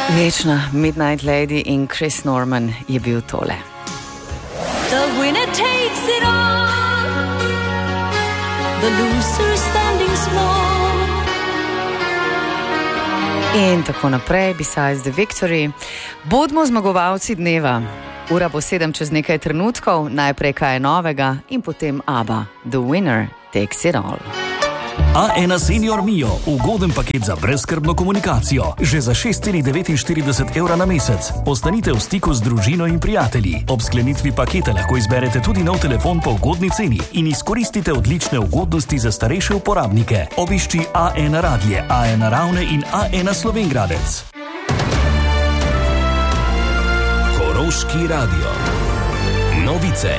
Večna Midnight Lady in Chris Norman je bil tole. The winner takes it all, the loser standing small. In tako naprej, besides the victory. Bodimo zmagovalci dneva. Ura bo 7 čez nekaj trenutkov, najprej kaj je novega in potem ABBA, The Winner Takes It All. A1 Senior Mio, ugoden paket za brezskrbno komunikacijo, že za 6,49 evra na mesec. Ostanite v stiku z družino in prijatelji. Ob sklenitvi paketa lahko izberete tudi nov telefon po ugodni ceni in izkoristite odlične ugodnosti za starejše uporabnike. Obišči A1 Radlje, A1 Ravne in A1 Slovenjgradec. Koroški radio. Novice.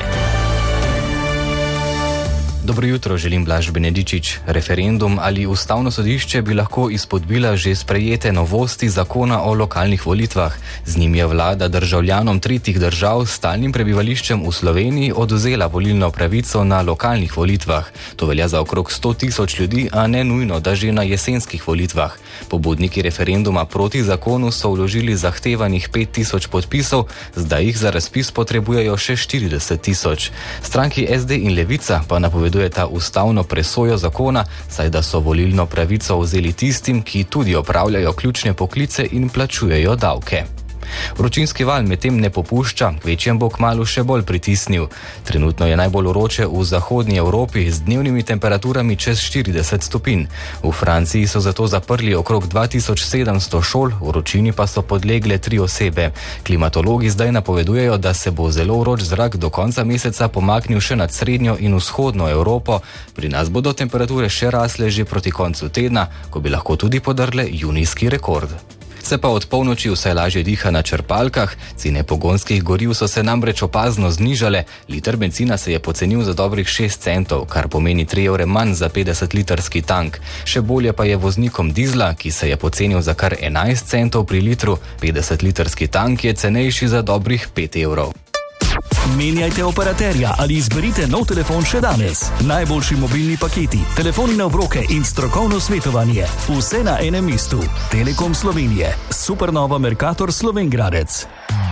Dobro jutro, želim Blaž Benedičič. Referendum ali ustavno sodišče bi lahko izpodbila že sprejete novosti zakona o lokalnih volitvah. Z njim je vlada državljanom tretjih držav s stalnim prebivališčem v Sloveniji odvzela volilno pravico na lokalnih volitvah. To velja za okrog 100.000 ljudi, a ne nujno, da že na jesenskih volitvah. Pobudniki referenduma proti zakonu so vložili zahtevanih 5.000 podpisov, zdaj jih za razpis potrebujejo še 40.000. Stranki SD in Levica pa napovedujejo ta ustavno presojo zakona, saj da so volilno pravico vzeli tistim, ki tudi opravljajo ključne poklice in plačujejo davke. Vročinski val medtem ne popušča, kvečjem bo kmalu še bolj pritisnil. Trenutno je najbolj vroče v zahodnji Evropi z dnevnimi temperaturami čez 40 stopinj. V Franciji so zato zaprli okrog 2700 šol, vročini pa so podlegle 3 osebe. Klimatologi zdaj napovedujejo, da se bo zelo vroč zrak do konca meseca pomaknil še nad srednjo in vzhodno Evropo. Pri nas bodo temperature še rasle že proti koncu tedna, ko bi lahko tudi podrle junijski rekord. Se pa od polnoči vse lažje diha na črpalkah, cene pogonskih goriv so se namreč opazno znižale, liter bencina se je pocenil za dobrih 6 centov, kar pomeni 3 evre manj za 50-litrski tank. Še bolje pa je voznikom dizla, ki se je pocenil za kar 11 centov pri litru, 50-litrski tank je cenejši za dobrih 5 evrov. Menjajte operaterja ali izberite nov telefon še danes. Najboljši mobilni paketi, telefoni na obroke in strokovno svetovanje. Vse na enem mestu. Telekom Slovenije. Supernova Mercator Slovenjgradec.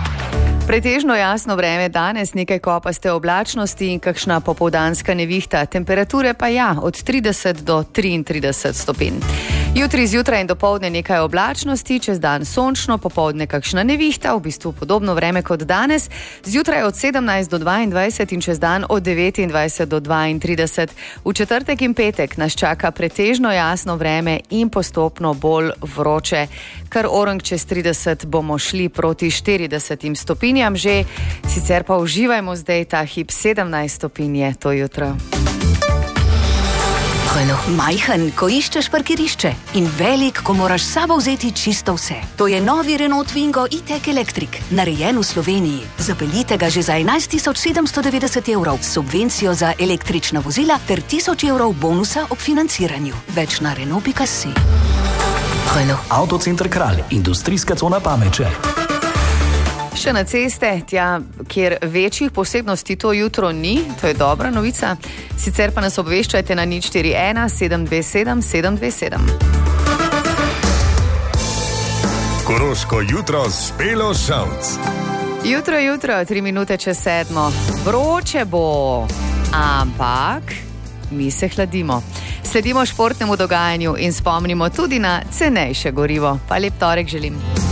Pretežno jasno vreme danes, nekaj kopaste oblačnosti in kakšna popoldanska nevihta. Temperature pa od 30 do 33 stopinj. Jutri zjutraj in dopoldne nekaj oblačnosti, čez dan sončno, popoldne kakšna nevihta, v bistvu podobno vreme kot danes. Zjutraj od 17 do 22 in čez dan od 29 do 32. V četrtek in petek nas čaka pretežno jasno vreme in postopno bolj vroče. Kar orang čez 30 bomo šli proti 40 stopinjam že, sicer pa uživajmo zdaj ta hip 17 stopinje to jutro. Majhen, ko iščeš parkirišče in velik, ko moraš s sabo vzeti čisto vse. To je novi Renault Twingo E-Tech Electric, narejen v Sloveniji. Zapeljite ga že za 11.790 evrov, subvencijo za električna vozila ter 1000 evrov bonusa ob financiranju. Več na Renault.si. Avtocenter Kralj, industrijska cona Pameče. Še na ceste, tja, kjer večjih posebnosti to jutro ni, to je dobra novica. Sicer pa nas obveščajte na 041 727 727. Koroško jutro s Špelo Šalc. Jutro, 3 minute čez 7. Vroče bo, ampak mi se hladimo. Sledimo športnemu dogajanju in spomnimo tudi na cenejše gorivo. Pa lep torek želim.